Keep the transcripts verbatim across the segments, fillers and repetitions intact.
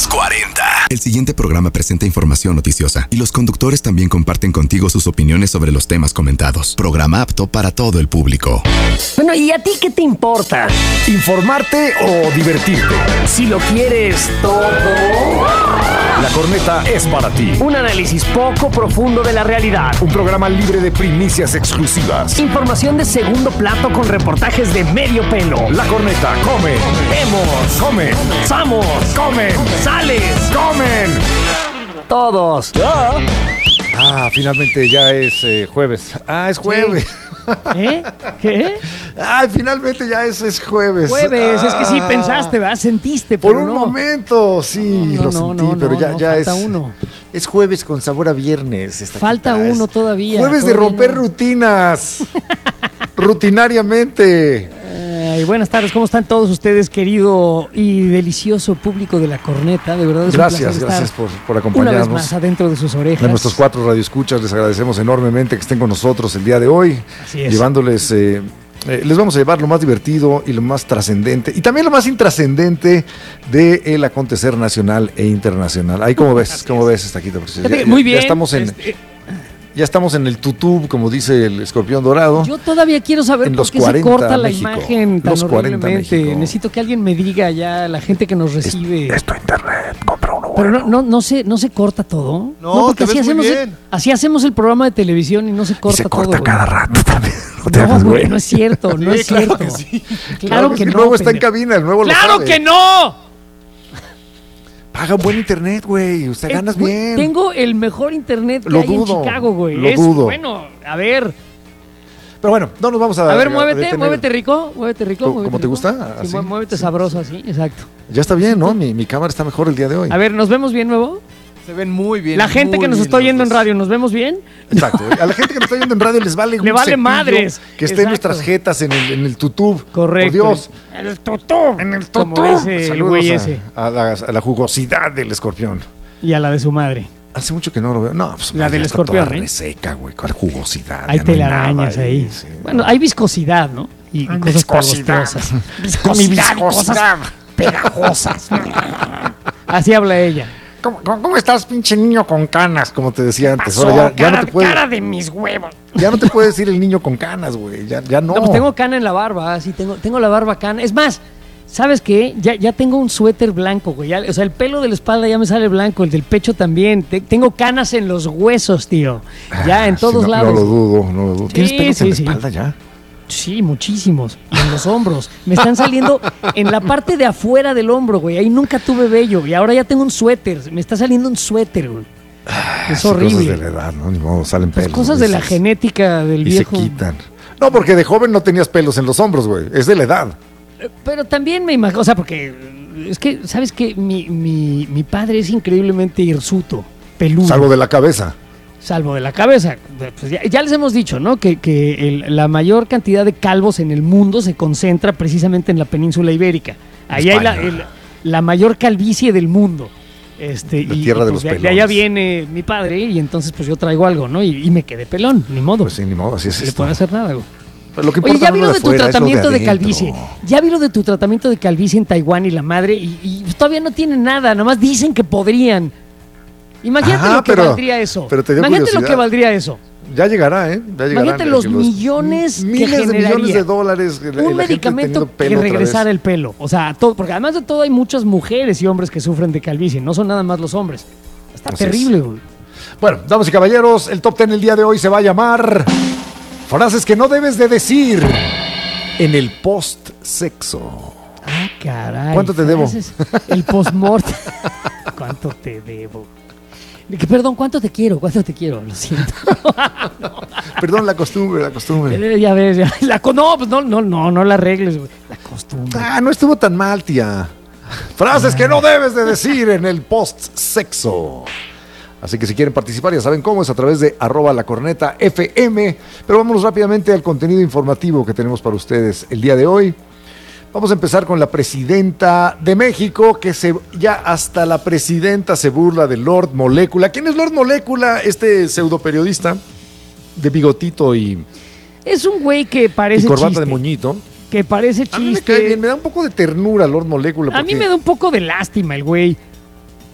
Los cuarenta. El siguiente programa presenta información noticiosa y los conductores también comparten contigo sus opiniones sobre los temas comentados. Programa apto para todo el público. Bueno, ¿y a ti qué te importa? ¿Informarte o divertirte? Si lo quieres todo. La Corneta es para ti. Un análisis poco profundo de la realidad. Un programa libre de primicias exclusivas. Información de segundo plato con reportajes de medio pelo. La Corneta come. Vemos. Come. Samos. Comen. Sales. Comen. Todos. Ah, finalmente ya es eh, jueves. Ah, es jueves. ¿Eh? ¿Qué? Ay, finalmente ya es, es jueves. Jueves, ah, es que sí pensaste, ¿verdad? Sentiste, por pero un no. momento, sí, No, lo no, sentí, no, pero no, ya, no, ya falta es. uno. Es jueves con sabor a viernes. Esta Falta quita, uno es todavía. Jueves de todavía romper no. rutinas. Rutinariamente. Ay, buenas tardes, ¿cómo están todos ustedes, querido y delicioso público de La Corneta? De verdad es Gracias, un placer gracias estar por, por una acompañarnos. vez más adentro de sus orejas. De nuestros cuatro radioescuchas, les agradecemos enormemente que estén con nosotros el día de hoy. Así es. Llevándoles, eh, eh, les vamos a llevar lo más divertido y lo más trascendente, y también lo más intrascendente del acontecer nacional e internacional. Ahí, ¿cómo ves? ¿Cómo ves, Estaquito? Fíjate, muy bien. Ya estamos en... Este, Ya estamos en el tutú, como dice el escorpión dorado. Yo todavía quiero saber En por los qué se cuarenta corta la México. imagen tan Los cuarenta horriblemente. México. Necesito que alguien me diga ya, la gente que nos recibe. Es tu internet, compra uno Pero bueno. no, no, no, se, no se corta todo. No, porque te así ves muy hacemos, bien. El, así hacemos el programa de televisión y no se Y corta se todo. corta güey. cada rato también. No te No, hagas, güey, güey. no es cierto, no Sí, es claro cierto. que sí. Claro que el no. nuevo está en pendejo. cabina, el nuevo lo ¡Claro sabe. que no! Paga buen internet, güey. Usted ganas Eh, güey, bien. Tengo el mejor internet que Lo hay dudo, en Chicago, güey. lo Es, dudo. Bueno, a ver. Pero bueno, no nos vamos a... A ver, a muévete, detener. muévete rico, muévete rico. ¿Cómo- muévete cómo te rico. gusta? Sí, ¿Así? mu- muévete Sí. sabroso así, exacto. Ya está bien, ¿no? Mi, mi cámara está mejor el día de hoy. A ver, ¿nos vemos bien, nuevo? Se ven muy bien. La gente muy que nos bien está los oyendo en dos. radio, ¿nos vemos bien? Exacto. A la gente que nos está oyendo en radio les vale Le un vale cepillo madres. que esté en Exacto. nuestras jetas en el, en el tutú. Correcto. Por Dios. En el tutú. En el Como tutú. ese el Saludos güey a, ese. A, la, a la jugosidad del escorpión. Y a la de su madre. Hace mucho que no lo veo. No, pues La ya del está escorpión, toda ¿eh? reseca, güey. Con jugosidad. Hay ya no telarañas nada ahí. sí. Bueno, hay viscosidad, ¿no? Y, y cosas viscosidad. pegostosas. Viscosidad, cosas pegajosas. Así habla ella. ¿Cómo, cómo, cómo estás, pinche niño con canas? Como te decía antes. Ahora ya, ya no te puede, cara de mis huevos. ya no te puede decir el niño con canas, güey. Ya, ya no. No, pues tengo cana en la barba, sí, tengo, tengo la barba cana. Es más, ¿sabes qué? Ya, ya tengo un suéter blanco, güey. Ya- o sea, el pelo de la espalda ya me sale blanco, el del pecho también. Te- tengo canas en los huesos, tío. Ya, en Ah, todos sí, no, lados. No lo dudo, no lo dudo. Sí, ¿Tienes pelos sí, en la sí. espalda ya? Sí, muchísimos. Y en los hombros. Me están saliendo en la parte de afuera del hombro, güey. Ahí nunca tuve vello. Y ahora ya tengo un suéter. Me está saliendo un suéter, güey. Es Sí, horrible. Cosas de la edad, ¿no? Ni modo, salen Pues pelos. cosas a de la veces. genética del Y viejo. se quitan. No, porque de joven no tenías pelos en los hombros, güey. Es de la edad. Pero también me imagino, o sea, porque es que, ¿sabes qué? Mi, mi, mi padre es increíblemente hirsuto, peludo. Salvo de la cabeza. Salvo de la cabeza. Pues ya, ya les hemos dicho, ¿no? Que, que el- la mayor cantidad de calvos en el mundo se concentra precisamente en la península ibérica. Ahí hay la, España. el- la mayor calvicie del mundo. Este, La y, tierra y, de pues, los de, de allá pelones. viene mi padre y entonces pues yo traigo algo, ¿no? Y, y me quedé pelón, ni modo. Pues sí, ni modo, así es No le esto. puedo hacer nada, güey. Pero lo que Oye, importa ya no vi es lo lo de tu afuera, es lo tratamiento de, adentro. calvicie. Ya vi lo de tu tratamiento de calvicie en Taiwán y la madre, y, y todavía no tienen nada, nomás dicen que podrían. Imagínate Ajá, lo que pero- valdría eso. pero te dio Imagínate lo curiosidad. que valdría eso. Ya llegará, ¿eh? Ya llegará. Imagínate los millones que Miles de millones generaría de dólares. la- la Un gente medicamento teniendo que pelo otra regresara vez. el pelo. O sea, todo, porque además de todo hay muchas mujeres y hombres que sufren de calvicie, no son nada más los hombres. Está Así terrible, güey. Bueno, damas y caballeros, el top ten el día de hoy se va a llamar frases que no debes de decir en el post-sexo. Ah, caray. ¿Cuánto te debo? frases- El post-mort. ¿Cuánto te debo? Que, perdón, ¿cuánto te quiero? ¿Cuánto te quiero? Lo siento. Perdón, la costumbre, la costumbre. Eh, Ya ves, ya. La, co- no, pues no, no, no, no la arregles, güey. La costumbre. Ah, no estuvo tan mal, tía. Frases que no debes de decir en el post-sexo. Así que si quieren participar, ya saben cómo, es a través de arroba la corneta F M. Pero vámonos rápidamente al contenido informativo que tenemos para ustedes el día de hoy. Vamos a empezar con la presidenta de México, que se, ya hasta la presidenta se burla de Lord Molécula. ¿Quién es Lord Molécula? Este pseudo periodista de bigotito y, Es un güey que y parece corbata chiste. de moñito. Que parece A mí me chiste. cae bien, me da un poco de ternura Lord Molécula. A mí porque- me da un poco de lástima el güey.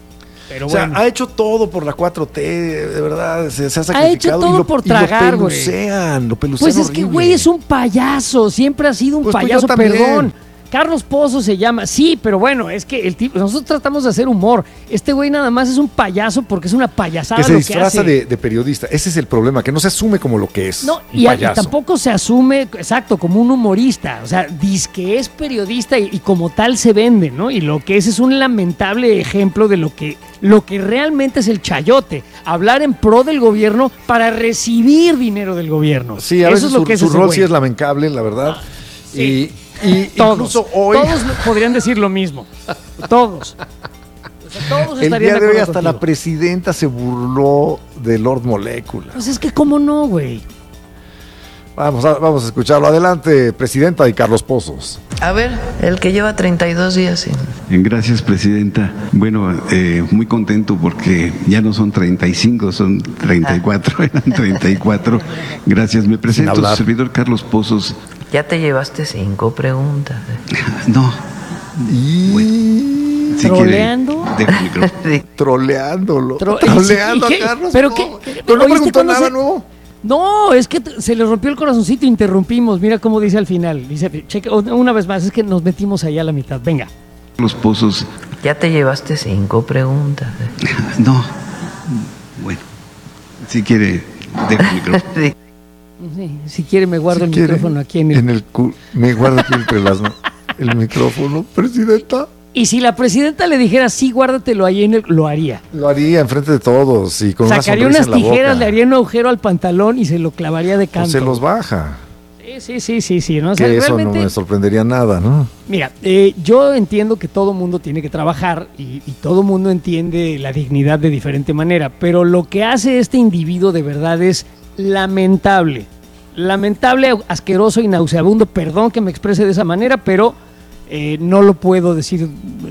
Pero o sea, bueno. ha hecho todo por la cuatro T, de verdad, se, se ha sacrificado. Ha hecho todo y lo, por tragar, y lo güey. pelucean, lo pelucean Pues es que, horrible. güey, es un payaso. Siempre ha sido un Pues tú y yo payaso, también. perdón. Carlos Pozo se llama. Sí, pero bueno, es que el tipo, nosotros tratamos de hacer humor. Este güey nada más es un payaso porque es una payasada Que se lo disfraza que hace. de, de periodista. Ese es el problema, que no se asume como lo que es. No, un y, a- y payaso. tampoco se asume, exacto, como un humorista. O sea, dice que es periodista y, y como tal se vende, ¿no? Y lo que es es un lamentable ejemplo de lo que, lo que realmente es el chayote. Hablar en pro del gobierno para recibir dinero del gobierno. Sí, a Eso veces es lo su, que es su ese rol güey. sí es lamentable, la verdad. sí. Y, y Todos, incluso hoy, todos podrían decir lo mismo. Todos. O sea, todos el estarían día de hoy acuerdo hasta contigo. la presidenta se burló de Lord Molecula. Pues es que cómo no, güey. Vamos a, vamos a escucharlo. Adelante, presidenta y Carlos Pozos. A ver, el que lleva treinta y dos días sin... Gracias, presidenta. Bueno, eh, muy contento porque ya no son treinta y cinco, son treinta y cuatro, eran treinta y cuatro. Gracias, me presento, hablar. servidor Carlos Pozos. Ya te llevaste cinco preguntas. No, Y si quiere, ¿Troleando? dejo el micrófono. Sí. troleándolo. Tro- troleando ¿Y a qué? Carlos. ¿Pero no. qué? Pero no ¿Oíste preguntó cuando nada se- nuevo. No, es que t- se le rompió el corazoncito, interrumpimos. Mira cómo dice al final. Dice, cheque, una vez más, es que nos metimos allá a la mitad. Venga. Carlos Pozos. Ya te llevaste cinco preguntas. No, bueno, si quiere, dejo el micrófono. Sí. Sí, si quiere me guardo Si el quiere, micrófono aquí en el... en el cu- me guardo aquí entre las ma- el micrófono, presidenta. Y si la presidenta le dijera, sí, guárdatelo ahí en el... Lo haría. Lo haría enfrente de todos y con Sacaría una unas sonrisa en la tijeras, boca. le haría un agujero al pantalón y se lo clavaría de O canto. se los baja. Sí, sí, sí, sí, sí. ¿no? O sea, Que eso realmente, no me sorprendería nada, ¿no? mira, eh, yo entiendo que todo mundo tiene que trabajar y, y todo mundo entiende la dignidad de diferente manera, pero lo que hace este individuo de verdad es lamentable. Lamentable, asqueroso y nauseabundo. Perdón que me exprese de esa manera, pero eh, no lo puedo decir eh,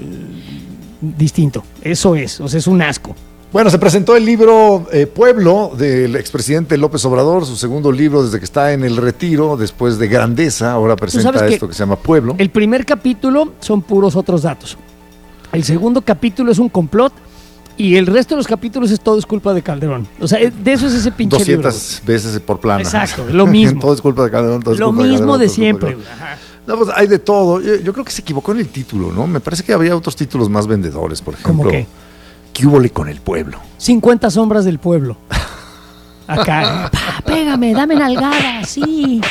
distinto. Eso es, o sea, es un asco. Bueno, se presentó el libro eh, Pueblo del expresidente López Obrador, su segundo libro desde que está en el retiro, después de Grandeza, ahora presenta sabes que esto que se llama Pueblo. El primer capítulo son puros otros datos. El segundo capítulo es un complot y el resto de los capítulos es todo es culpa de Calderón. O sea, de eso es ese pinche libro. doscientas veces por plana. Exacto, lo mismo. Todo es culpa de Calderón, todo es Lo culpa mismo Calderón, de todo es culpa siempre. Calderón. Ajá. No, pues hay de todo. Yo, yo creo que se equivocó en el título, ¿no? Me parece que habría otros títulos más vendedores, por ejemplo. ¿Cómo qué? ¿Qué húbole con el pueblo? cincuenta sombras del pueblo. Acá. Pa, pégame, dame nalgada, sí.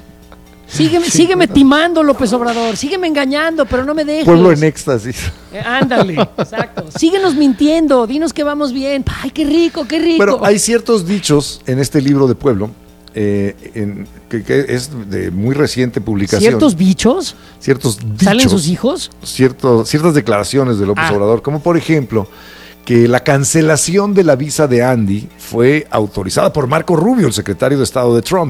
Sígueme, sígueme timando, López Obrador. Sígueme engañando, pero no me dejes. Pueblo en éxtasis. Eh, ándale, exacto. Síguenos mintiendo, dinos que vamos bien. Ay, qué rico, qué rico. Bueno, hay ciertos dichos en este libro de Pueblo, eh, en- que, que es de muy reciente publicación. ¿Ciertos bichos? Ciertos dichos. ¿Salen sus hijos? cierto- ciertas declaraciones de López Ah. Obrador, como por ejemplo que la cancelación de la visa de Andy fue autorizada por Marco Rubio, el secretario de Estado de Trump.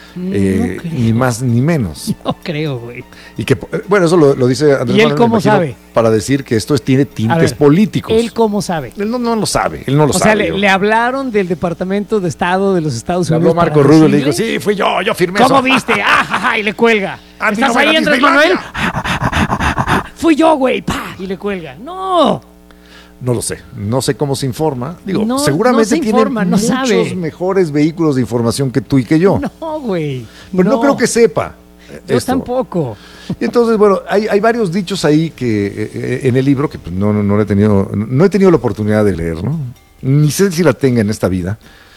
Eh, creo. ni más ni menos. No creo, güey. Y que, eh, bueno, eso lo, lo dice Andrés ¿Y él Manuel, me cómo imagino, sabe? para decir que esto es- tiene A tintes ver, políticos. ¿Él cómo sabe? Él no, no lo sabe, él no lo O sabe. sea, le, yo. le hablaron del Departamento de Estado de los Estados Le Unidos. habló Marco para Rubio y le dijo, decirle, sí, fui yo, yo firmé ¿cómo eso. viste? Ah, ja, ja, y le cuelga. Andy, ¿Estás no ahí, vaya a Andrés Manuel? Disneylandia. Fui yo, güey. Pa, y le cuelga. No. No lo sé, no sé cómo se informa. Digo, No, seguramente no se tiene informa, no muchos sabe. mejores vehículos de información que tú y que yo. No, güey. Pero no, creo que sepa. eh, Yo esto. tampoco. Y entonces, bueno, hay, hay varios dichos ahí que eh, eh, en el libro que pues, no, no, no he tenido, no he tenido la oportunidad de leer, ¿no? Ni sé si la tenga en esta vida.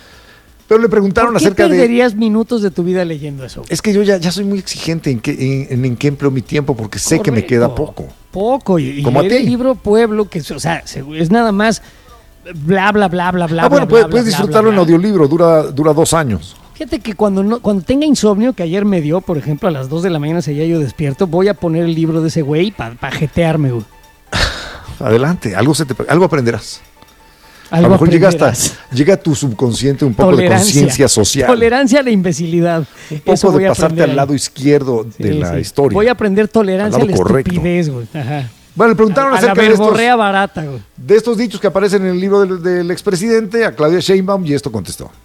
Pero le preguntaron ¿Por qué acerca de. perderías minutos de tu vida leyendo eso? Es que yo ya, ya soy muy exigente en, qué, en, en qué empleo mi tiempo porque sé que me Correcto. queda poco. Poco. Y, y Como a leer ti. el libro Pueblo, que o sea, se- es nada más bla, bla, bla, bla, bla. ah, bueno, bla, puedes, bla, puedes bla, disfrutarlo bla, en bla. audiolibro, dura, dura dos años. Fíjate que cuando no, cuando tenga insomnio, que ayer me dio, por ejemplo, a las dos de la mañana seguía yo despierto, voy a poner el libro de ese güey para pa jetearme, güey. Adelante, algo, se te, algo aprenderás. a Algo lo mejor llega hasta, aprenderás. llega a tu subconsciente un poco de conciencia social. Tolerancia a la imbecilidad. Un poco Eso de voy a pasarte aprender al ahí. lado izquierdo de Sí, la sí. historia. Voy a aprender tolerancia a Al la lado correcto. estupidez, güey. Ajá. Bueno, le preguntaron A, a la acerca de estos, verborrea barata, güey. de estos dichos que aparecen en el libro del, del expresidente a Claudia Sheinbaum y esto contestó.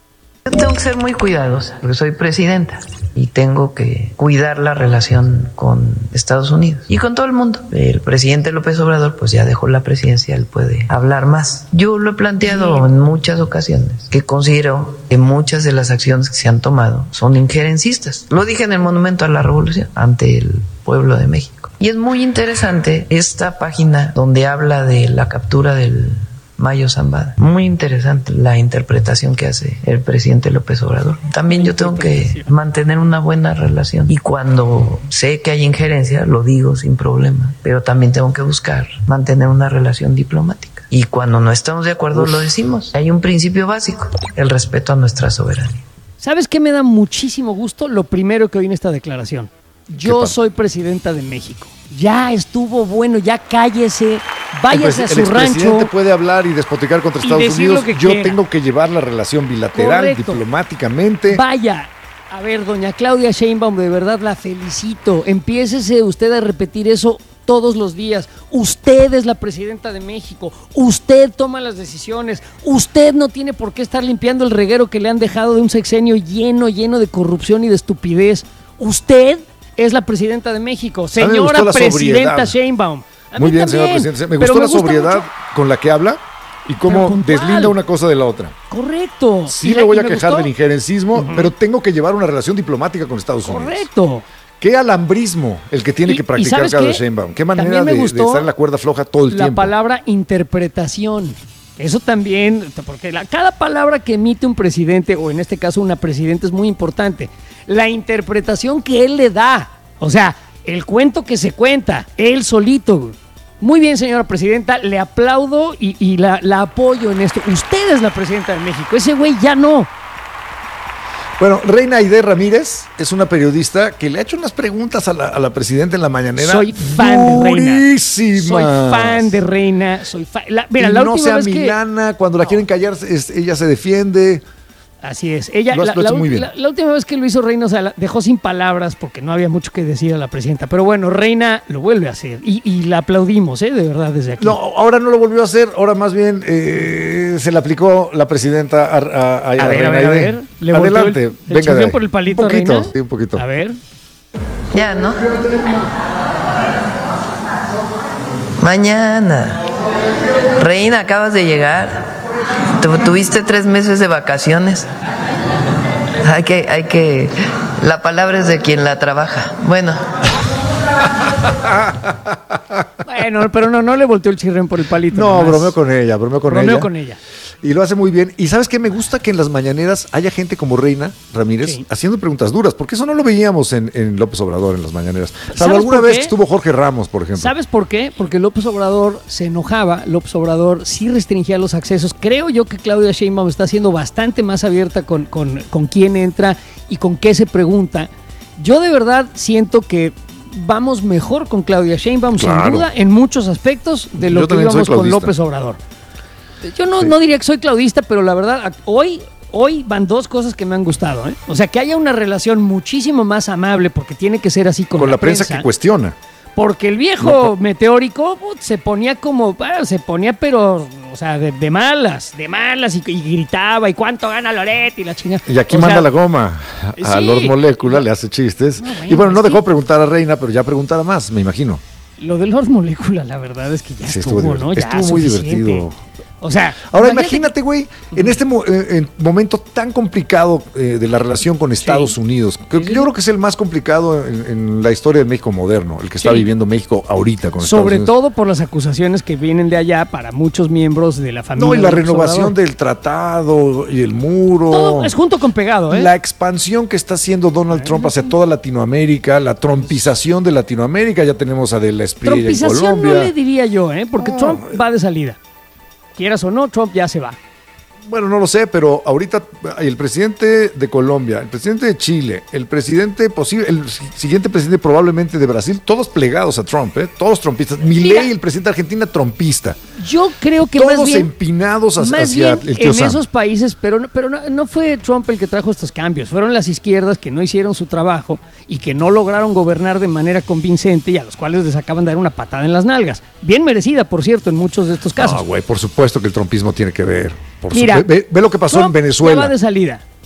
Yo tengo que ser muy cuidadosa, porque soy presidenta y tengo que cuidar la relación con Estados Unidos y con todo el mundo. El presidente López Obrador pues ya dejó la presidencia, él puede hablar más. Yo lo he planteado en muchas ocasiones, que considero que muchas de las acciones que se han tomado son injerencistas. Lo dije en el Monumento a la Revolución, ante el pueblo de México. Y es muy interesante esta página donde habla de la captura del Mayo Zambada. Muy interesante la interpretación que hace el presidente López Obrador. También yo tengo que mantener una buena relación y cuando sé que hay injerencia lo digo sin problema, pero también tengo que buscar mantener una relación diplomática. Y cuando no estamos de acuerdo lo decimos. Hay un principio básico, el respeto a nuestra soberanía. ¿Sabes qué me da muchísimo gusto? Lo primero que oí en esta declaración. Yo soy presidenta de México. Ya estuvo bueno, ya cállese, váyase a su rancho. El presidente puede hablar y despotricar contra Estados Unidos. Yo quiera. Tengo que llevar la relación bilateral, correcto, diplomáticamente. Vaya, a ver, doña Claudia Sheinbaum, de verdad la felicito. Empiécese usted a repetir eso todos los días. Usted es la presidenta de México. Usted toma las decisiones. Usted no tiene por qué estar limpiando el reguero que le han dejado de un sexenio lleno, lleno de corrupción y de estupidez. Usted es la presidenta de México, señora presidenta Sheinbaum. Muy bien, señora presidenta. Me gustó me la sobriedad mucho con la que habla y cómo deslinda una cosa de la otra. Correcto. Sí, me voy a quejar del injerencismo, uh-huh, pero tengo que llevar una relación diplomática con Estados Unidos. Correcto. Qué alambrismo el que tiene y, que practicar Claudia Sheinbaum. Qué manera de, de estar en la cuerda floja todo el la tiempo. La palabra interpretación. Eso también, porque la, cada palabra que emite un presidente, o en este caso una presidenta, es muy importante. La interpretación que él le da, o sea, el cuento que se cuenta, él solito. Muy bien, señora presidenta, le aplaudo y, y la, la apoyo en esto. Usted es la presidenta de México, ese güey ya no. Bueno, Reina Aide Ramírez es una periodista que le ha hecho unas preguntas a la, a la presidenta en la mañanera. Soy fan durísimas. de Reina. Soy fan de Reina. Soy fan. La, mira, y la no última sea vez milana, que... cuando la no. quieren callar, es, ella se defiende. Así es. Ella, lo has, la, lo la, muy bien. La, la última vez que lo hizo Reina, o sea, la dejó sin palabras porque no había mucho que decir a la presidenta. Pero bueno, Reina lo vuelve a hacer y, y la aplaudimos, ¿eh? De verdad, desde aquí. No, ahora no lo volvió a hacer, ahora más bien eh, se le aplicó la presidenta a, a, a, a, a ver, Reina a ver, a ver. ¿Le Adelante, el, el venga de ahí. Por el palito, un poquito, Reina? Sí, un poquito. A ver. Ya, ¿no? Mañana. Reina, acabas de llegar. Tuviste tres meses de vacaciones. Hay que, hay que, la palabra es de quien la trabaja. Bueno. Bueno, pero no, no le volteó el chirrén por el palito. No, bromeo con ella, bromeo con bromeo ella. con ella. Y lo hace muy bien. Y ¿sabes qué? Me gusta que en las mañaneras haya gente como Reina Ramírez sí. haciendo preguntas duras, porque eso no lo veíamos en, en López Obrador en las mañaneras. Salvo alguna vez que estuvo Jorge Ramos, por ejemplo. ¿Sabes por qué? Porque López Obrador se enojaba, López Obrador sí restringía los accesos. Creo yo que Claudia Sheinbaum está siendo bastante más abierta con, con, con quién entra y con qué se pregunta. Yo de verdad siento que vamos mejor con Claudia Sheinbaum, claro, sin duda, en muchos aspectos de lo yo que íbamos con López Obrador. Yo no, sí. no diría que soy claudista, pero la verdad, hoy, hoy van dos cosas que me han gustado, ¿eh? O sea, que haya una relación muchísimo más amable, porque tiene que ser así con, con la, la prensa, prensa que cuestiona. Porque el viejo no, meteórico put, se ponía como, bueno, se ponía pero, o sea, de, de malas, de malas y, y gritaba, y cuánto gana Loret y la chingada. Y aquí o manda sea, la goma a sí. Lord Molécula, le hace chistes. No, bueno, y bueno, no dejó sí. preguntar a Reina, pero ya preguntará más, me imagino. Lo de Lord Molécula, la verdad es que ya sí, estuvo, estuvo ¿no? Ya estuvo muy divertido. O sea, ahora imagínate, güey, en este mo- en momento tan complicado eh, de la relación con Estados sí. Unidos, que sí. yo creo que es el más complicado en, en la historia de México moderno, el que está sí. viviendo México ahorita con Estados Sobre Unidos. todo por las acusaciones que vienen de allá para muchos miembros de la familia. No, y la renovación del tratado y el muro. Todo es junto con pegado, ¿eh? La expansión que está haciendo Donald Trump hacia toda Latinoamérica, la trompización de Latinoamérica, ya tenemos a De la Espriella en Colombia. Trompización no le diría yo, ¿eh? Porque no. Trump va de salida. Quieras o no, Trump ya se va. Bueno, no lo sé, pero ahorita el presidente de Colombia, el presidente de Chile, el presidente posible, el siguiente presidente probablemente de Brasil, todos plegados a Trump, ¿eh? Todos trumpistas. Milei, el presidente de Argentina, trumpista. Yo creo que todos más bien, empinados hacia, más hacia bien el tío en Sam. esos países, pero, no, pero no, no fue Trump el que trajo estos cambios, fueron las izquierdas que no hicieron su trabajo y que no lograron gobernar de manera convincente y a los cuales les acaban de dar una patada en las nalgas. Bien merecida, por cierto, en muchos de estos casos. No, güey, por supuesto que el trumpismo tiene que ver. Por Mira, su... ve, ve lo que pasó Trump en Venezuela. Ya va de salida.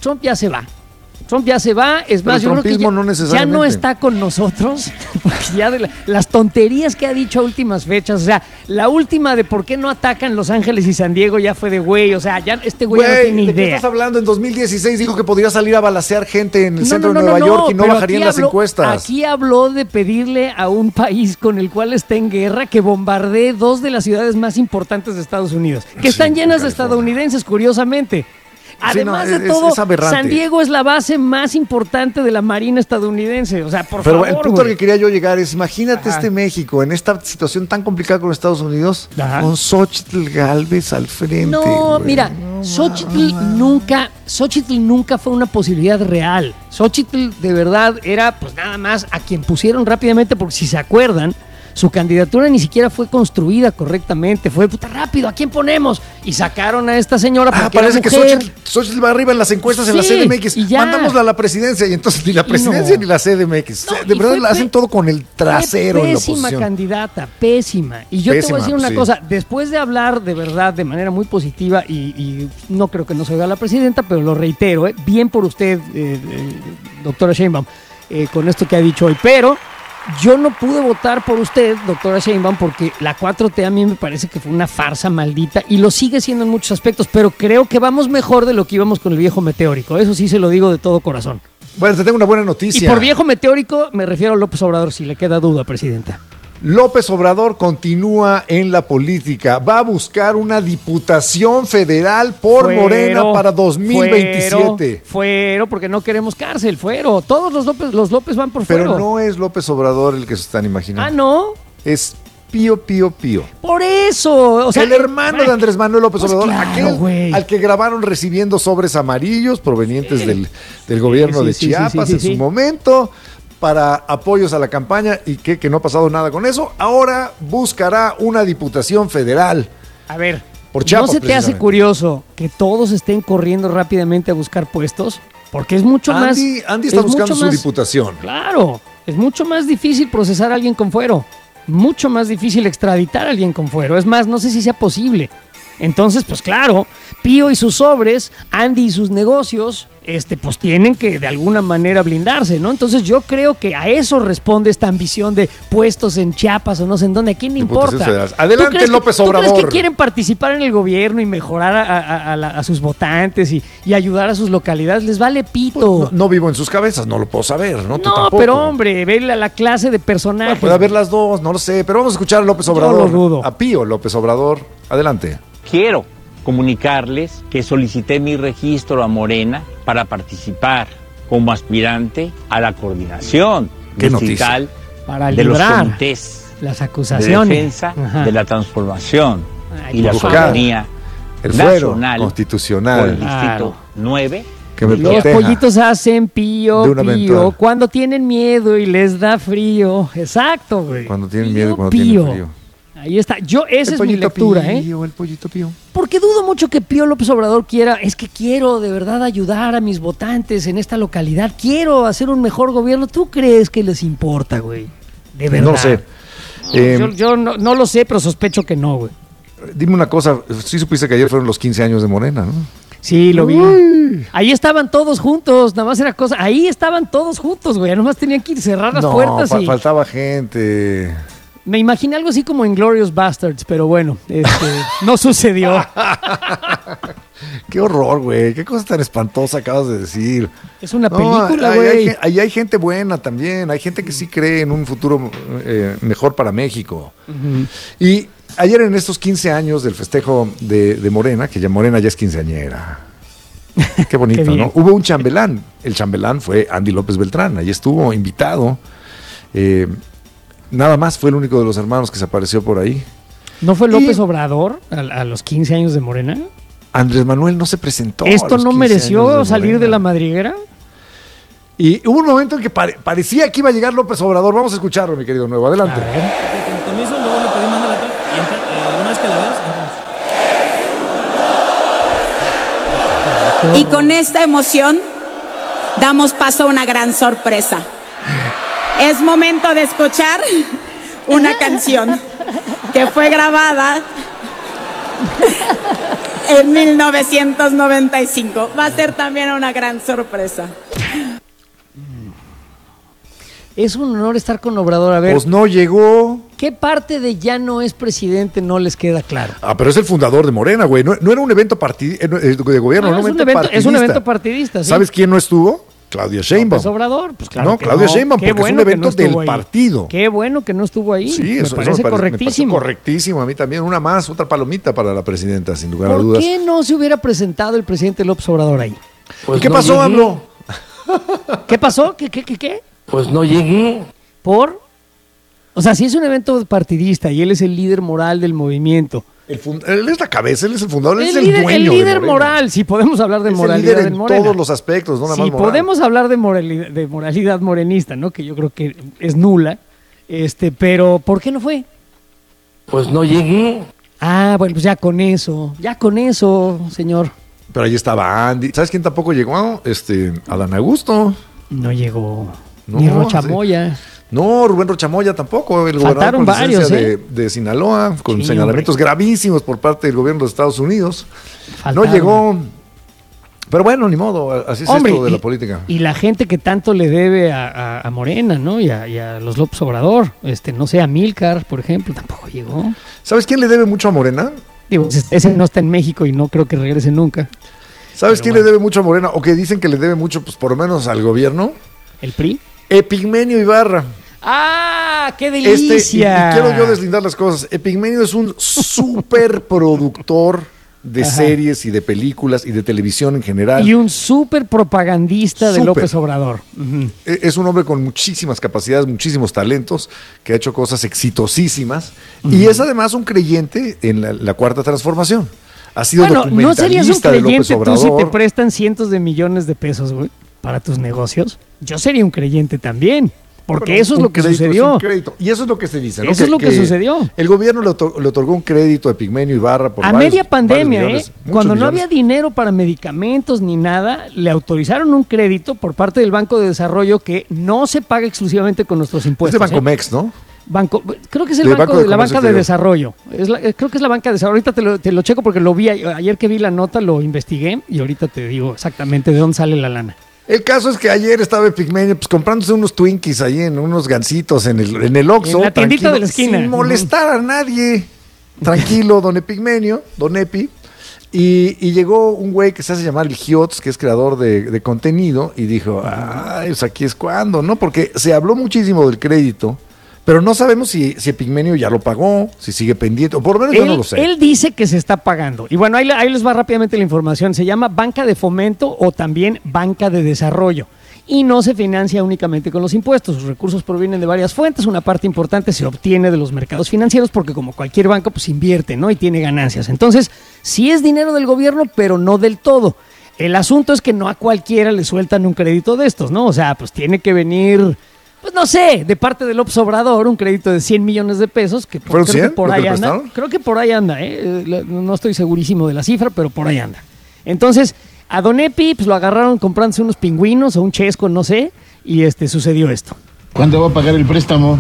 Trump ya se va. Trump ya se va, es Pero más, el yo creo que ya trumpismo no ya necesariamente. no está con nosotros, porque ya de la- las tonterías que ha dicho a últimas fechas, o sea, la última de por qué no atacan Los Ángeles y San Diego ya fue de güey, o sea, ya este güey ya no Güey, tiene ¿de qué idea. estás hablando? En dos mil dieciséis dijo que podría salir a balacear gente en el No, centro no, no, de Nueva no, York y no pero bajarían aquí las habló- encuestas. Aquí habló de pedirle a un país con el cual está en guerra que bombardee dos de las ciudades más importantes de Estados Unidos, que están Sí, llenas de California. estadounidenses, curiosamente. Además no, de es- todo, es aberrante. San Diego es la base más importante de la Marina estadounidense. O sea, por Pero favor, el punto al güey. que quería yo llegar es, imagínate Ajá. este México en esta situación tan complicada con Estados Unidos, Ajá. con Xochitl Gálvez al frente. No, güey. mira, Xochitl nunca, Xochitl nunca fue una posibilidad real. Xochitl de verdad era pues nada más a quien pusieron rápidamente, porque si se acuerdan, su candidatura ni siquiera fue construida correctamente, fue puta rápido, ¿a quién ponemos? Y sacaron a esta señora Ah, porque parece era que mujer. Xochitl, Xochitl va arriba en las encuestas en la Sí, C D M X. y ya. Mandámosla a la presidencia y entonces ni la presidencia no. ni la C D M X. No, de y verdad fue la hacen pe- todo con el trasero Fue en la pésima oposición. candidata, pésima. Y yo te Pésima, voy a decir una sí. cosa, después de hablar de verdad de manera muy positiva, y, y no creo que no se oiga la presidenta, pero lo reitero, ¿eh? Bien por usted, eh, eh, doctora Sheinbaum, eh, con esto que ha dicho hoy, pero yo no pude votar por usted, doctora Sheinbaum, porque la cuatro T a mí me parece que fue una farsa maldita y lo sigue siendo en muchos aspectos, pero creo que vamos mejor de lo que íbamos con el viejo meteórico. Eso sí se lo digo de todo corazón. Bueno, te tengo una buena Y noticia. por viejo meteórico me refiero a López Obrador, si le queda duda, presidenta. López Obrador continúa en la política. Va a buscar una diputación federal por Fuero, Morena para dos mil veintisiete. Fuero, fuero, porque no queremos cárcel, fuero. Todos los López, los López van por fuero. Pero no es López Obrador el que se están imaginando. Ah, ¿no? Es Pío Pío Pío. Por eso. O sea, el hermano de Andrés Manuel López Pues Obrador, claro, aquel güey. al que grabaron recibiendo sobres amarillos provenientes del, del gobierno sí, de sí, sí, Chiapas sí, sí, en sí. su momento para apoyos a la campaña y que, que no ha pasado nada con eso. Ahora buscará una diputación federal. A ver, Por Chiapas, ¿no se te hace precisamente. curioso que todos estén corriendo rápidamente a buscar puestos? Porque es mucho más... Andy, Andy está es buscando mucho su más- diputación. Claro, es mucho más difícil procesar a alguien con fuero. Mucho más difícil extraditar a alguien con fuero. Es más, no sé si sea posible. Entonces, pues claro, Pío y sus sobres, Andy y sus negocios, este, pues tienen que de alguna manera blindarse, ¿no? Entonces yo creo que a eso responde esta ambición de puestos en Chiapas o no sé en dónde. ¿A quién le Diputaciones importa? federales. ¿Tú Adelante, crees que- López ¿Tú crees Obrador. que quieren participar en el gobierno y mejorar a, a- a la- a sus votantes y, y ayudar a sus localidades? Les vale pito. No, no vivo en sus cabezas, no lo puedo saber, ¿no? Tú No, tampoco. pero hombre, ve la, la clase de personajes. Bueno, puede haber las dos, no lo sé, pero vamos a escuchar a López Yo Obrador. lo dudo. A Pío López Obrador. Adelante. Quiero comunicarles que solicité mi registro a Morena para participar como aspirante a la coordinación Qué distrital Para de los librar comités las de acusaciones. defensa Ajá. de la transformación Ay, y la por favor. soberanía El fuero nacional por el constitucional distrito Claro. nueve. que me Los proteja. pollitos hacen pío, de una pío, eventual. cuando tienen miedo y les da frío. Exacto, güey. Cuando tienen Pío, miedo y cuando pío. tienen frío. Ahí está. Yo, esa El es mi pollito lectura, ¿eh? Pío, el pollito Pío. Porque dudo mucho que Pío López Obrador quiera, es que quiero de verdad ayudar a mis votantes en esta localidad, quiero hacer un mejor gobierno. ¿Tú crees que les importa, güey? De verdad. No sé. Eh, yo yo no, no lo sé, pero sospecho que no, güey. Dime una cosa, sí supiste que ayer fueron los quince años de Morena, ¿no? Sí, lo vi. Ahí estaban todos juntos, nada más era cosa. Ahí estaban todos juntos, güey. Nada más tenían que ir cerrar las no, puertas fa- y. faltaba gente. Me imaginé algo así como Inglourious Bastards, pero bueno, este, no sucedió. Qué horror, güey. Qué cosa tan espantosa acabas de decir. Es una No, película, ahí hay güey. gen- Ahí hay gente buena también. Hay gente que sí cree en un futuro eh, mejor para México. Y ayer en estos quince años del festejo de, de Morena, que ya Morena ya es quinceañera. Qué bonito, Qué bien. ¿no? Hubo un chambelán. El chambelán fue Andy López Beltrán. Ahí estuvo invitado. Eh, nada más fue el único de los hermanos que se apareció por ahí. ¿No fue López Y- Obrador a, a los quince años de Morena? Andrés Manuel no se presentó. a ¿Esto los no quince mereció años salir de Morena. la madriguera? Y hubo un momento en que pare- parecía que iba a llegar López Obrador. Vamos a escucharlo, mi querido Nuevo. Adelante. A ver. Con permiso, luego le pedí mándala acá y entra, eh, una vez que la veas, entramos. Y con esta emoción damos paso a una gran sorpresa. Es momento de escuchar una canción que fue grabada en mil novecientos noventa y cinco. Va a ser también una gran sorpresa. Es un honor estar con Obrador. A ver, Pues no llegó. ¿qué parte de ya no es presidente no les queda claro? Ah, pero es el fundador de Morena, güey. No, no era un evento partid- eh, no, eh, de gobierno, No, no, es, un un evento evento, es un evento partidista. ¿Sí? ¿Sabes quién no estuvo? Claudia Sheinbaum. López Obrador, pues claro No, que Claudia no. Sheinbaum, Qué porque es un bueno que evento no estuvo del ahí. partido. Qué bueno que no estuvo ahí. Sí, me eso, eso parece me parece- correctísimo. Me parece correctísimo a mí también. Una más, otra palomita para la presidenta, sin lugar a ¿Por dudas. qué no se hubiera presentado el presidente López Obrador ahí? ¿Y qué pasó, AMLO? ¿Qué pasó? ¿Qué, qué, qué, qué? Pues no llegué. ¿Por? O sea, si es un evento partidista y él es el líder moral del movimiento. El fund- él es la cabeza, él es el fundador, él El es el líder, dueño el de líder Morena. moral, si podemos hablar de Es el moralidad líder en en Morena. todos los aspectos, no nada más Si moral. podemos hablar de moralidad, de moralidad morenista, ¿no? Que yo creo que es nula. Este, pero ¿por qué no fue? Pues no llegué. Ah, bueno, pues ya con eso, ya con eso, señor. Pero ahí estaba Andy. ¿Sabes quién tampoco llegó? Este, Adán Augusto. No llegó. No, Ni Rocha Moya. No, Rubén Rochamoya tampoco, el Faltaron gobernador con licencia varios, ¿eh? de, de Sinaloa, con Sí, señalamientos gravísimos por parte del gobierno de Estados Unidos. Faltaron. No llegó. Pero bueno, ni modo, así es Hombre, esto de y, la política. y la gente que tanto le debe a, a- a Morena, ¿no? Y a, y a los López Obrador. Este, no sé, a Milcar, por ejemplo, tampoco llegó. ¿Sabes quién le debe mucho a Morena? Digo, ese no está en México y no creo que regrese nunca. ¿Sabes Pero quién bueno. le debe mucho a Morena? O que dicen que le debe mucho, pues por lo menos al gobierno. ¿El P R I? Epigmenio Ibarra. ¡Ah, qué Este, y, delicia! y quiero yo deslindar las cosas. Epigmenio es un súper productor de Ajá. series y de películas y de televisión en general. Y un súper propagandista de Súper. López Obrador. Ujú. E- Es un hombre con muchísimas capacidades, muchísimos talentos, que ha hecho cosas exitosísimas. Y es además un creyente en la, la cuarta transformación. Ha sido Bueno, ¿no serías un documentalista de López creyente tú si te Obrador. prestan cientos de millones de pesos, güey, para tus negocios? Yo sería un creyente también, porque Bueno, eso es un lo que crédito es sucedió. un crédito. Y eso es lo que se dice, ¿no? Eso es lo que sucedió. El gobierno le, otor- le otorgó un crédito a Epigmenio Ibarra por A varios- media pandemia, varios millones, ¿eh? muchos Cuando no millones. había dinero para medicamentos ni nada, le autorizaron un crédito por parte del Banco de Desarrollo que no se paga exclusivamente con nuestros Es impuestos. de ¿eh? Bancomex, ¿no? Banco, creo que es el Del banco, Banco de de la Comercio banca de Exterior. desarrollo. Es la- eh, creo que es la banca de desarrollo. Ahorita te lo, te lo checo porque lo vi a- ayer que vi la nota, lo investigué y ahorita te digo exactamente de dónde sale la lana. El caso es que ayer estaba Epigmenio pues, comprándose unos Twinkies ahí en unos gancitos en el, en el Oxxo. En la tiendita tranquilo, de la esquina. Sin molestar a nadie. Tranquilo, don Epigmenio, don Epi. Y, y llegó un güey que se hace llamar el Giots, que es creador de, de contenido, y dijo, ay, pues aquí es cuando, ¿no? Porque se habló muchísimo del crédito, pero no sabemos si, si Epigmenio ya lo pagó, si sigue pendiente, o por lo menos yo Él, no lo sé. él dice que se está pagando. Y bueno, ahí, le- ahí les va rápidamente la información. Se llama banca de fomento o también banca de desarrollo. Y no se financia únicamente con los impuestos. Sus recursos provienen de varias fuentes. Una parte importante se obtiene de los mercados financieros porque como cualquier banco pues invierte, ¿no? Y tiene ganancias. Entonces, sí es dinero del gobierno, pero no del todo. El asunto es que no a cualquiera le sueltan un crédito de estos, ¿no? O sea, pues tiene que venir... Pues no sé, de parte del López Obrador, un crédito de cien millones de pesos, que por, ¿Fueron creo que cien por lo que ahí le anda. prestaron? Creo que por ahí anda, ¿eh? Eh, la- No estoy segurísimo de la cifra, pero por ahí anda. Entonces, a Don Epi pues, lo agarraron comprándose unos pingüinos o un chesco, no sé, y este sucedió esto. ¿Cuándo va a pagar el préstamo?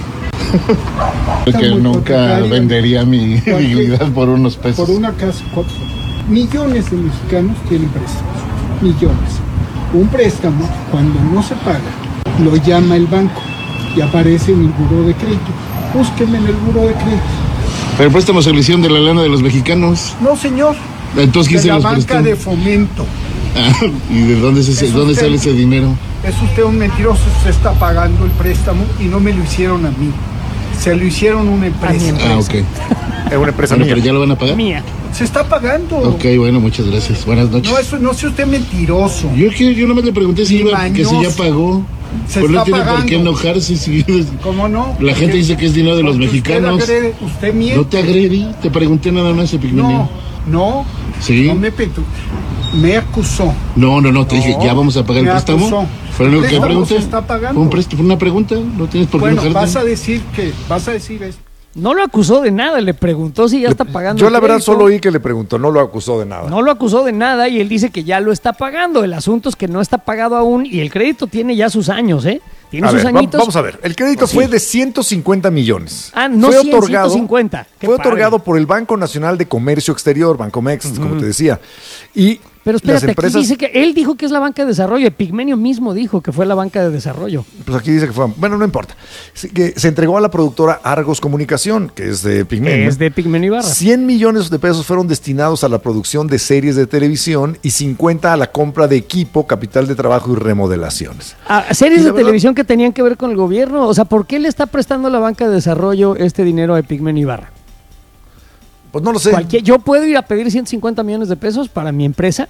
Porque muy nunca hipotecario. vendería mi Cualquier- dignidad por unos pesos. Por una casa, cuatro- millones de mexicanos tienen préstamos, millones. Un préstamo, cuando no se paga, lo llama el banco y aparece en el buró de crédito. Búsquenme en el buró de crédito. Pero el préstamo se lo hicieron de la lana de los mexicanos. No, señor. Entonces, ¿quién de se la los banca prestó? de fomento. Ah, ¿y de dónde, se, Es dónde usted. sale ese dinero? Es usted un mentiroso, usted está pagando el préstamo y no me lo hicieron a mí. Se lo hicieron a una empresa. Ah, ok. Es una empresa Bueno, mía. pero ya lo van a pagar. Mía. Se está pagando. Ok, bueno, muchas gracias. Buenas noches. No, eso, no sea usted mentiroso. Yo, que- yo nomás le pregunté si, Ni iba, que si ya mañoso. pagó. Se Pues no está tiene por qué pagando. enojarse. Si, ¿Cómo no? la gente Porque- dice que es dinero de los porque mexicanos. Usted, agrede, usted miente. No te agredí, te pregunté nada más, Epigmenio. No, no. Sí. No me, petu- me acusó. No, no, no, te dije, No, ¿ya vamos a pagar el me préstamo? acusó. Fue lo El que préstamo pregunté. se está pagando. Fue un préstamo, fue una pregunta, no tienes por qué Bueno, enojarte. vas a decir que, vas a decir esto. No lo acusó de nada, le preguntó si ya está pagando. Yo el la verdad crédito. solo oí que le preguntó, no lo acusó de nada. No lo acusó de nada y él dice que ya lo está pagando. El asunto es que no está pagado aún y el crédito tiene ya sus años, ¿eh? Tiene A sus ver, va- añitos. vamos a ver. El crédito Pues sí. fue de ciento cincuenta millones. Ah, no fue cien, otorgado, ciento cincuenta. Qué Fue padre. otorgado por el Banco Nacional de Comercio Exterior, Bancomex, como te decía. Y Pero espérate, las empresas, aquí dice que él dijo que es la banca de desarrollo. Epigmenio mismo dijo que fue la banca de desarrollo. pues aquí dice que fue, bueno, no importa. Sí, que se entregó a la productora Argos Comunicación, que es de Pigmenio. Es de Epigmenio Ibarra. cien millones de pesos fueron destinados a la producción de series de televisión y cincuenta a la compra de equipo, capital de trabajo y remodelaciones. A series Y la de verdad- televisión que tenían que ver con el gobierno. O sea, ¿por qué le está prestando la banca de desarrollo este dinero a Epigmenio Ibarra? Pues no lo sé. Cualquier- yo puedo ir a pedir ciento cincuenta millones de pesos para mi empresa.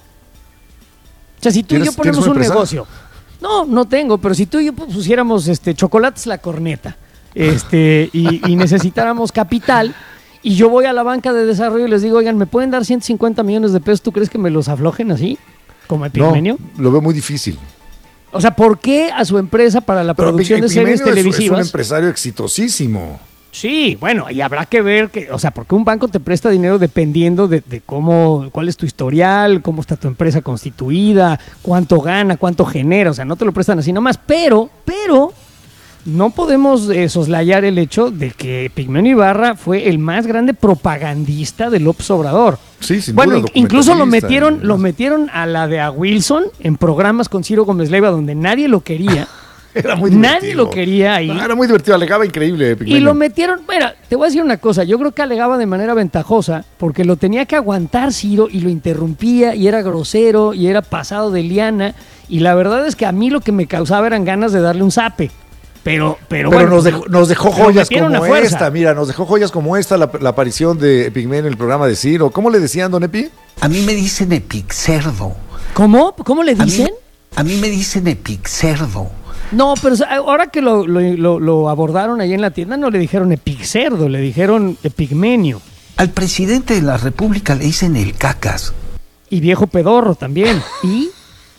O sea, si tú y yo ¿Tienes- ponemos tienes un una empresa? negocio. No, no tengo, pero si tú y yo pusiéramos este, chocolates la corneta este, y, y necesitáramos capital y yo voy a la banca de desarrollo y les digo, oigan, ¿me pueden dar ciento cincuenta millones de pesos? ¿Tú crees que me los aflojen así? Como Epigmenio. No, lo veo muy difícil. O sea, ¿por qué a su empresa para la Pero producción de Epigmenio series es- es un televisivas? empresario exitosísimo. Sí, bueno, y habrá que ver que, o sea, porque un banco te presta dinero dependiendo de, de cómo, cuál es tu historial, cómo está tu empresa constituida, cuánto gana, cuánto genera, o sea, no te lo prestan así nomás, pero, pero, no podemos eh, soslayar el hecho de que Pigmenio Ibarra fue el más grande propagandista de López Obrador. Sí, sin Bueno, duda, in- incluso lo documentalista metieron, y lo demás. metieron a la de a Wilson en programas con Ciro Gómez Leiva donde nadie lo quería. Era muy Nadie divertido. lo quería ahí. No, era muy divertido, alegaba increíble. Y Pigmenio. lo metieron, mira, te voy a decir una cosa, yo creo que alegaba de manera ventajosa porque lo tenía que aguantar Ciro y lo interrumpía y era grosero y era pasado de liana y la verdad es que a mí lo que me causaba eran ganas de darle un zape. Pero, pero, Pero bueno, nos dejó, nos dejó pero joyas metieron como a fuerza. esta, mira, nos dejó joyas como esta, la, la aparición de Epigmenio en el programa de Ciro. ¿Cómo le decían, don Epi? A mí me dicen epixerdo. ¿Cómo? ¿Cómo le A mí- dicen? A mí, me dicen epixerdo. No, pero o sea, ahora que lo, lo- lo- lo abordaron ahí en la tienda no le dijeron epixerdo, le dijeron epigmenio. Al presidente de la República le dicen el cacas. Y viejo pedorro también. ¿Y?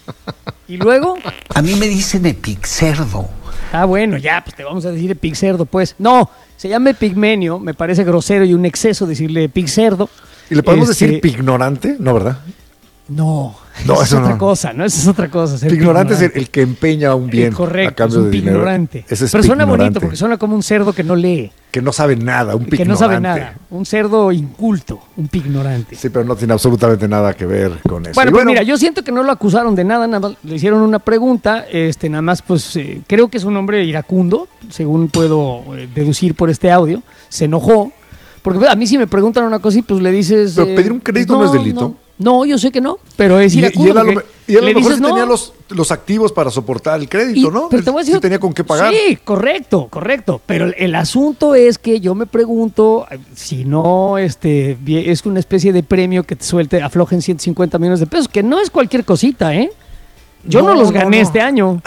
¿Y luego? A mí me dicen epixerdo. Ah, bueno, ya, pues te vamos a decir epixerdo, pues. No, se llama epigmenio, me parece grosero y un exceso decirle epixerdo. ¿Y le podemos Este, decir pignorante? No, ¿verdad? No, No, esa es eso otra no. cosa, ¿no? Esa es otra cosa. ser Pignorante es el, pignorante. el que empeña un bien Eh, correcto, a cambio es un de dinero. pignorante. Ese es Pero suena bonito pignorante, porque suena como un cerdo que no lee, que no sabe nada, un que pignorante. no sabe nada. Un cerdo inculto, un pignorante. Sí, pero no tiene absolutamente nada que ver con eso. Bueno, Y pues mira, yo siento que no lo acusaron de nada, nada más le hicieron una pregunta, este, nada más pues eh, creo que es un hombre iracundo, según puedo eh, deducir por este audio, se enojó, porque a mí si me preguntan una cosa y pues le dices... Pero eh, pedir un crédito no es delito. No, no, yo sé que no, pero es Y, y iracundo. él a lo, porque y él a lo le mejor dices sí no. tenía los, los activos para soportar el crédito, Y- ¿no? Pero te voy a decir, Sí tenía con qué pagar. Sí, correcto, correcto. Pero el, el asunto es que yo me pregunto eh, si no este, vie- es una especie de premio que te suelte, aflojen ciento cincuenta millones de pesos, que no es cualquier cosita, ¿eh? Yo no, No, los no, gané no. este año.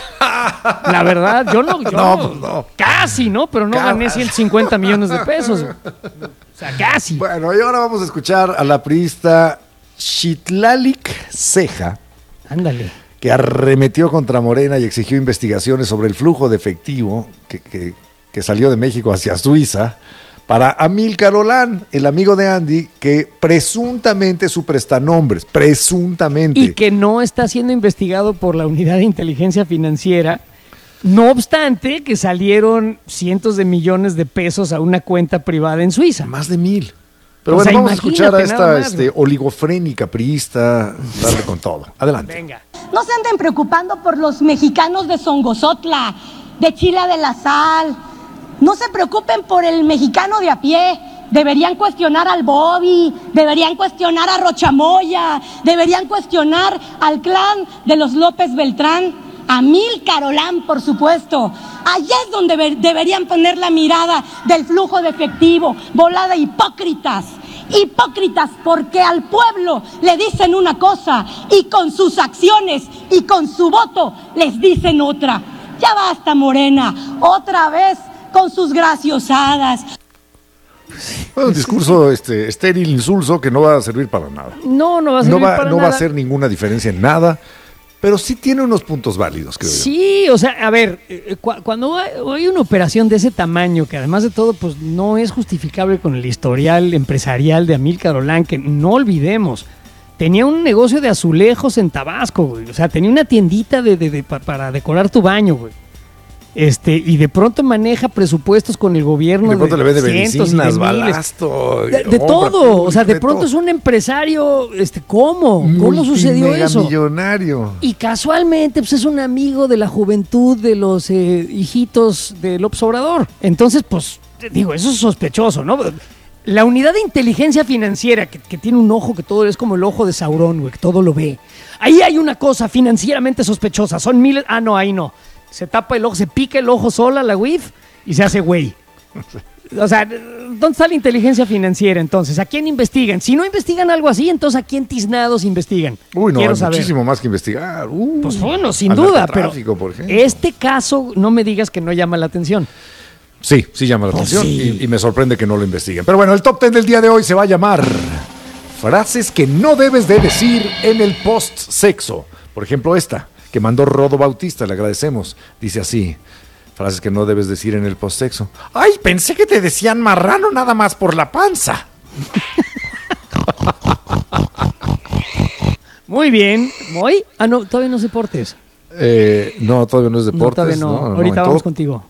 La verdad, yo no. Yo No, pues no. Casi, ¿no? Pero no Casi. gané ciento cincuenta millones de pesos. O sea, casi. Bueno, y ahora vamos a escuchar a la priista Xitlalic Ceja, Ándale. que arremetió contra Morena y exigió investigaciones sobre el flujo de efectivo que, que- que salió de México hacia Suiza para Amílcar Olán, el amigo de Andy, que presuntamente su prestanombres, presuntamente. Y que no está siendo investigado por la Unidad de Inteligencia Financiera. No obstante, que salieron cientos de millones de pesos a una cuenta privada en Suiza. Más de mil. Pero O bueno, sea, vamos a escuchar a imagínate nada esta más, este, oligofrénica priista darle con todo. Adelante. Venga. No se anden preocupando por los mexicanos de Songozotla, de Chila de la Sal. No se preocupen por el mexicano de a pie. Deberían cuestionar al Bobby, deberían cuestionar a Rochamoya, deberían cuestionar al clan de los López Beltrán, a Amílcar Olán, por supuesto. Allá es donde ver- deberían poner la mirada del flujo de efectivo, volada hipócritas. Hipócritas porque al pueblo le dicen una cosa y con sus acciones y con su voto les dicen otra. Ya basta, Morena, otra vez con sus graciosadas. Bueno, un discurso este, estéril, insulso, que no va a servir para nada. No, no va a No servir va, para no va a nada. hacer ninguna diferencia en nada, pero sí tiene unos puntos válidos, creo yo. Sí, o sea, a ver, eh, cu- cuando hay hay una operación de ese tamaño, que además de todo, pues no es justificable con el historial empresarial de Amílcar Olán, que no olvidemos, tenía un negocio de azulejos en Tabasco, güey. O sea, tenía una tiendita de, de- de- pa- para decorar tu baño, güey. Este, y de pronto maneja presupuestos con el gobierno. De pronto de le vende cientos y medicinas, de miles. balasto. De, de todo. O sea, de pronto es un empresario. Este, ¿Cómo? ¿Cómo sucedió eso? Millonario. Y casualmente, pues es un amigo de la juventud de los eh, hijitos de López Obrador. Entonces, pues, digo, eso es sospechoso, ¿no? La unidad de inteligencia financiera, que, que tiene un ojo que todo es como el ojo de Saurón, güey, que todo lo ve. Ahí hay una cosa financieramente sospechosa. Son miles. Ah, no, ahí no. Se tapa el ojo, se pica el ojo sola la U I F y se hace güey. O sea, ¿dónde está la inteligencia financiera entonces? ¿A quién investigan? Si no investigan algo así, entonces ¿a quién tiznados investigan? Uy, no, Quiero hay saber. muchísimo más que investigar. Uh, pues bueno, sin al duda, pero narcotráfico, por ejemplo. este caso, no me digas que no llama la atención. Sí, sí llama la Pues atención sí. y, y me sorprende que no lo investiguen. Pero bueno, el top ten del día de hoy se va a llamar frases que no debes de decir en el post-sexo. Por ejemplo, esta que mandó Rodo Bautista, le agradecemos. Dice así, frases que no debes decir en el post-sexo. Ay, pensé que te decían marrano nada más por la panza. Muy bien. ¿Muy? Ah, no, todavía no es deportes. Eh, no, todavía no es deportes. No, todavía no. no, no, Ahorita no, vamos todo... contigo.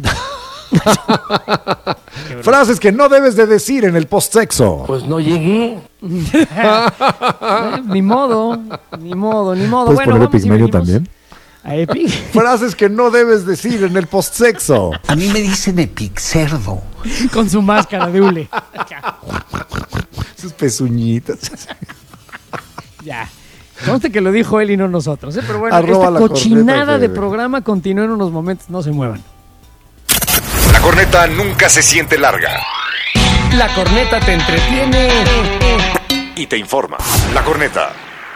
Frases que no debes de decir en el post-sexo. Pues no llegué. Eh, ni modo, ni modo, ni modo. ¿Puedes Bueno, poner vamos y Epigmenio venimos también? A Epic. Frases que no debes decir en el post-sexo. A mí me dicen epixerdo. Con su máscara de hule. Sus pezuñitas. Ya. Conste que lo dijo él y no nosotros, ¿eh? Pero bueno, Arroba esta la cochinada corneta, de F M. programa continúa en unos momentos, no se muevan. La corneta nunca se siente larga. La corneta te entretiene Y te informa. La corneta.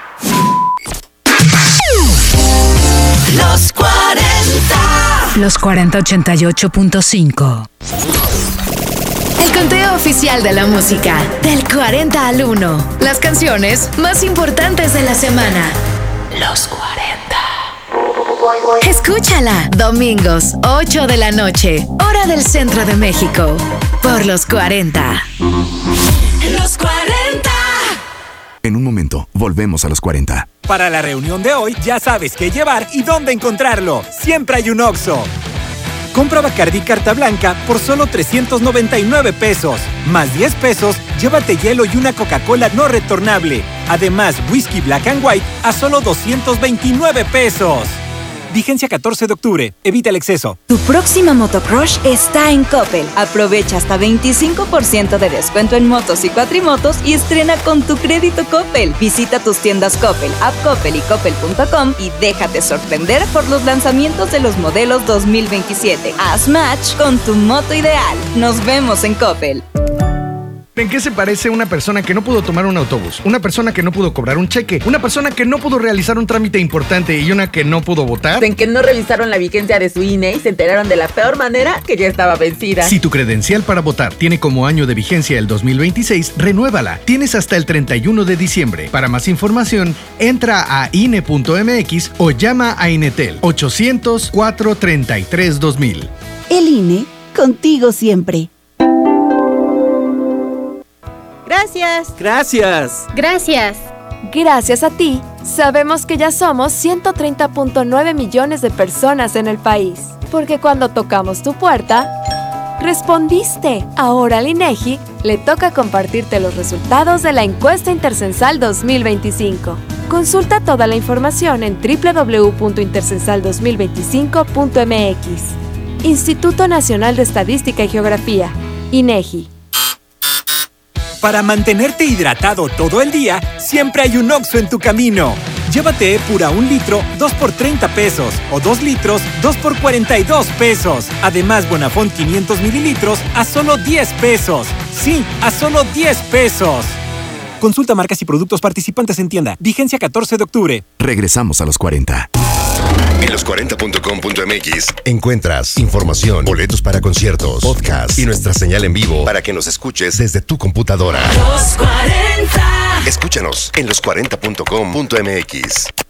Los cuarenta. Los cuarenta ochenta y ocho punto cinco. El conteo oficial de la música. Del cuarenta al uno. Las canciones más importantes de la semana. Los cuarenta. Escúchala. Domingos, ocho de la noche. Hora del centro de México. Por los cuarenta. Los cuarenta. En un momento, volvemos a los cuarenta. Para la reunión de hoy, ya sabes qué llevar y dónde encontrarlo. Siempre hay un Oxxo. Compra Bacardí Carta Blanca por solo trescientos noventa y nueve pesos. Más diez pesos, llévate hielo y una Coca-Cola no retornable. Además, Whisky Black and White a solo doscientos veintinueve pesos. Vigencia catorce de octubre. Evita el exceso. Tu próxima motocrush está en Coppel. Aprovecha hasta veinticinco por ciento de descuento en motos y cuatrimotos y estrena con tu crédito Coppel. Visita tus tiendas Coppel, App Coppel y Coppel punto com y déjate sorprender por los lanzamientos de los modelos dos mil veintisiete. Haz match con tu moto ideal. Nos vemos en Coppel. ¿En qué se parece una persona que no pudo tomar un autobús? Una persona que no pudo cobrar un cheque, una persona que no pudo realizar un trámite importante y una que no pudo votar. En que no revisaron la vigencia de su I N E y se enteraron de la peor manera que ya estaba vencida. Si tu credencial para votar tiene como año de vigencia el dos mil veintiséis, renuévala. Tienes hasta el treinta y uno de diciembre. Para más información, entra a I N E punto M X o llama a Inetel ochocientos, cuatrocientos treinta y tres, dos mil. El I N E, contigo siempre. Gracias. Gracias. Gracias. Gracias a ti, sabemos que ya somos ciento treinta punto nueve millones de personas en el país. Porque cuando tocamos tu puerta, respondiste. Ahora al INEGI le toca compartirte los resultados de la encuesta intercensal dos mil veinticinco. Consulta toda la información en doble u doble u doble u punto intercensal dos mil veinticinco punto m x. Instituto Nacional de Estadística y Geografía, INEGI. Para mantenerte hidratado todo el día, siempre hay un Oxxo en tu camino. Llévate Epura un litro, dos por treinta pesos. O dos litros, dos por cuarenta y dos pesos. Además, Bonafont quinientos mililitros a solo diez pesos. Sí, a solo diez pesos. Consulta marcas y productos participantes en tienda. Vigencia catorce de octubre. Regresamos a los cuarenta. En los cuarenta punto com punto m x encuentras información, boletos para conciertos, podcast y nuestra señal en vivo para que nos escuches desde tu computadora. Los cuarenta. Escúchanos en los cuarenta punto com punto m x.